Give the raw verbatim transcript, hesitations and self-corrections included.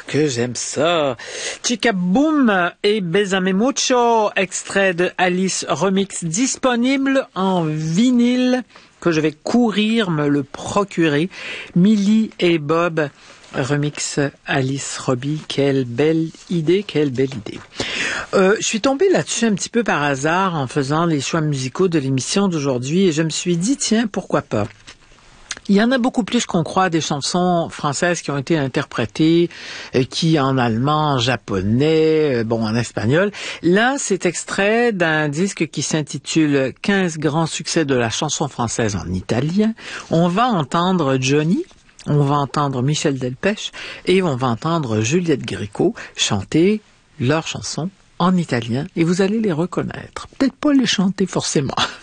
que j'aime ça. Chica Boom et Besame Mucho, extrait de Alice Remix, disponible en vinyle, que je vais courir me le procurer. Millie et Bob, remix Alice Robbie. Quelle belle idée, quelle belle idée. Euh, je suis tombée là-dessus un petit peu par hasard en faisant les choix musicaux de l'émission d'aujourd'hui et je me suis dit, tiens, pourquoi pas? Il y en a beaucoup plus qu'on croit des chansons françaises qui ont été interprétées, euh, qui en allemand, en japonais, euh, bon, en espagnol. Là, c'est extrait d'un disque qui s'intitule quinze grands succès de la chanson française en italien. On va entendre Johnny, on va entendre Michel Delpech et on va entendre Juliette Gréco chanter leurs chansons en italien et vous allez les reconnaître. Peut-être pas les chanter forcément.